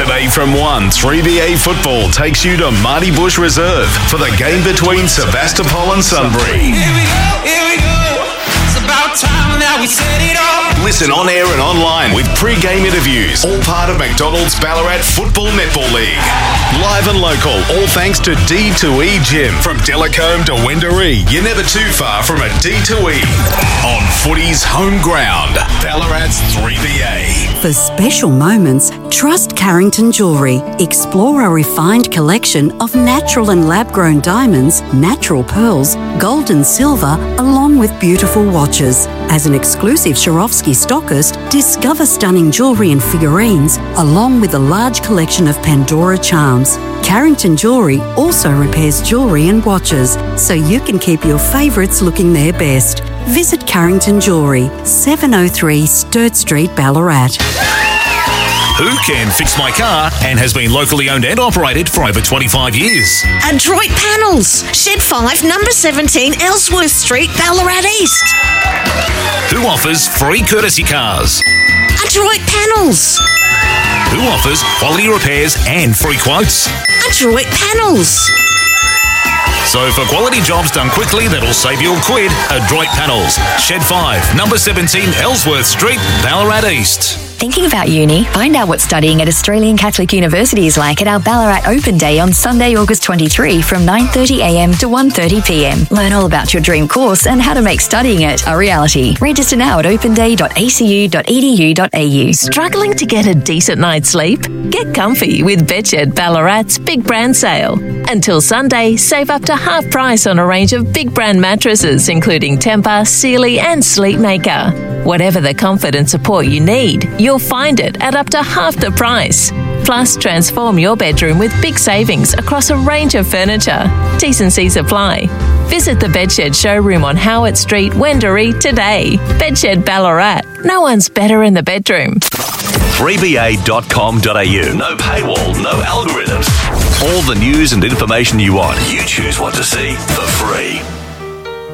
Saturday from 1, 3BA Football takes you to Marty Bush Reserve for the game between Sebastopol and Sunbury. Here we go. It's about time now we set it off. Listen on air and online with pre-game interviews, all part of McDonald's Ballarat Football Netball League. Live and local, all thanks to D2E Gym. From Delacombe to Wendouree, you're never too far from a D2E. On footy's home ground, Ballarat's 3BA. For special moments, trust Carrington Jewellery. Explore a refined collection of natural and lab-grown diamonds, natural pearls, gold and silver, along with beautiful watches. As an exclusive Swarovski stockist, discover stunning jewellery and figurines, along with a large collection of Pandora charms. Carrington Jewellery also repairs jewellery and watches, so you can keep your favourites looking their best. Visit Carrington Jewellery, 703 Sturt Street, Ballarat. Who can fix my car and has been locally owned and operated for over 25 years? Adroit Panels, Shed 5, number 17, Ellsworth Street, Ballarat East. Who offers free courtesy cars? Adroit Panels. Who offers quality repairs and free quotes? Adroit Panels. So for quality jobs done quickly that'll save you a quid, Adroit Panels, Shed 5, number 17, Ellsworth Street, Ballarat East. Thinking about uni? Find out what studying at Australian Catholic University is like at our Ballarat Open Day on Sunday, August 23 from 9:30am to 1:30pm. Learn all about your dream course and how to make studying it a reality. Register now at openday.acu.edu.au. Struggling to get a decent night's sleep? Get comfy with Bedshed Ballarat's Big Brand Sale. Until Sunday, save up to half price on a range of big brand mattresses including Tempur, Sealy and Sleepmaker. Whatever the comfort and support you need, you'll find it at up to half the price. Plus, transform your bedroom with big savings across a range of furniture. T&Cs apply. Visit the Bedshed showroom on Howard Street, Wendouree today. Bedshed Ballarat. No one's better in the bedroom. 3ba.com.au. No paywall, no algorithms. All the news and information you want. You choose what to see for free.